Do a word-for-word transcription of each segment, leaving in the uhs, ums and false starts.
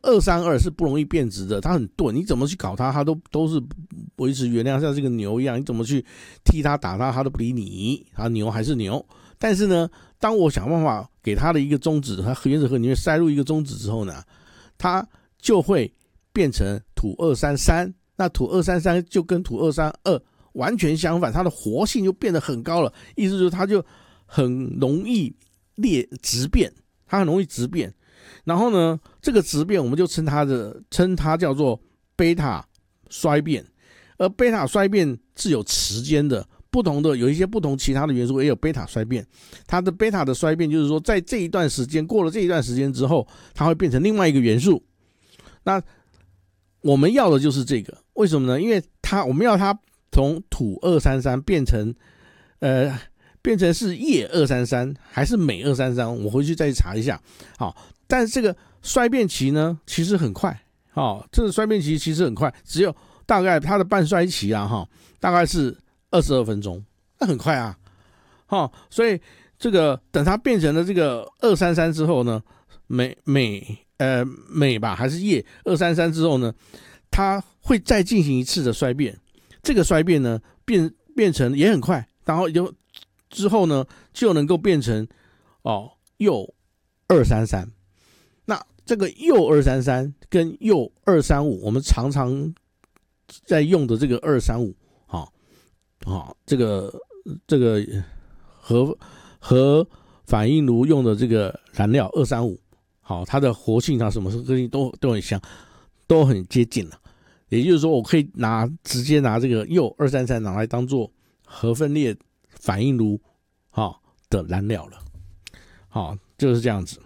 二三二是不容易变质的，它很钝，你怎么去搞它，它都都是维持原量，像这个牛一样，你怎么去踢它打它，它都不理你，它牛还是牛。但是呢，当我想办法给它的一个中子，它原子核里面塞入一个中子之后呢，它就会变成土二三三，那土二三三就跟土二三二完全相反，它的活性就变得很高了，意思就是它就很容易裂质变，它很容易质变。然后呢，这个质变我们就称它的称它叫做贝塔衰变，而贝塔衰变是有时间的，不同的有一些不同其他的元素也有贝塔衰变。它的贝塔的衰变就是说，在这一段时间过了这一段时间之后，它会变成另外一个元素。那我们要的就是这个，为什么呢？因为它我们要它从土二三三变成呃变成是液二三三还是镁二三三，我回去再查一下。好，但是这个衰变期呢，其实很快。好，这个衰变期其实很快，只有大概它的半衰期啊，哈，大概是二十二分钟，那很快啊。好，所以这个等它变成了这个二三三之后呢，镁镁呃镁吧还是液二三三之后呢，它会再进行一次的衰变。这个衰变呢，变变成也很快，然后就之后呢就能够变成哦铀二三三。那这个铀二三三跟铀二三五，我们常常在用的这个二三五，好，好，这个这个核核反应炉用的这个燃料二三五，好，它的活性啊什么特性都都很像，都很接近了。也就是说，我可以拿直接拿这个铀二三三拿来当做核分裂反应炉好的燃料了。好，就是这样子。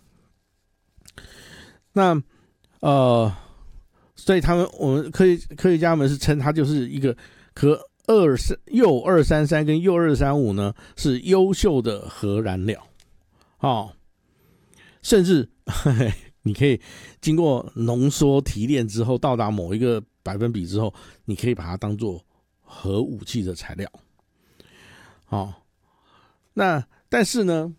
那呃，所以他们我们科学科学家们是称它就是一个可二铀二三三跟铀二三五呢是优秀的核燃料。好，甚至嘿嘿你可以经过浓缩提炼之后，到达某一个百分比之后，你可以把它当做核武器的材料。好，那但是呢，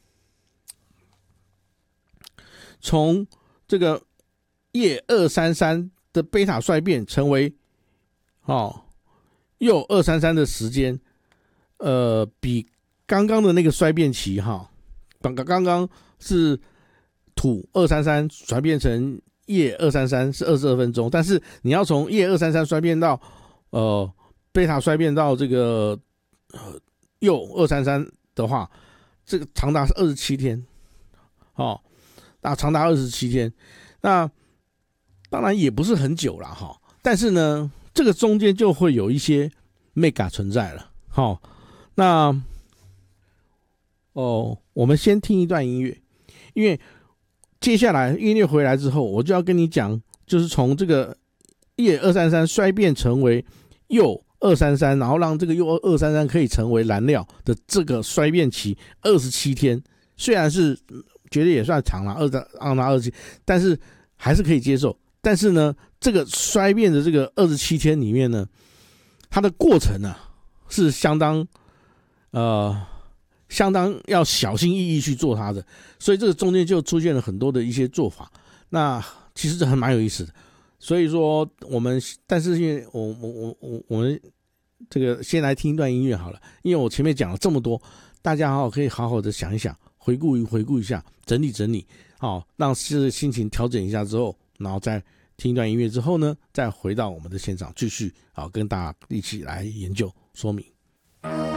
从这个液二三三的贝塔衰变成为哦铀二三三的时间，呃，比刚刚的那个衰变期哈，刚刚刚刚是土二三三衰变成液二三三是二十二分钟，但是你要从液二三三衰变到呃贝塔衰变到这个呃铀二三三的话，这个长达是二十七天，哦，那长达二十七天，那当然也不是很久了哈，但是呢，这个中间就会有一些 mega 存在了，好，那哦，我们先听一段音乐，因为接下来音乐回来之后，我就要跟你讲，就是从这个液二三三衰变成为铀二三三，然后让这个铀二三三可以成为燃料的这个衰变期二十七天，虽然是觉得也算长了，二让它二十七，但是还是可以接受。但是呢，这个衰变的这个二十七天里面呢，它的过程呢、啊、是相当呃。相当要小心翼翼去做它的，所以这个中间就出现了很多的一些做法，那其实很蛮有意思的。所以说我们，但是因为我我我我我们这个先来听一段音乐好了，因为我前面讲了这么多，大家好可以好好的想一想，回顾回顾一下，整理整理，好让心情调整一下之后，然后再听一段音乐之后呢，再回到我们的现场继续好跟大家一起来研究说明。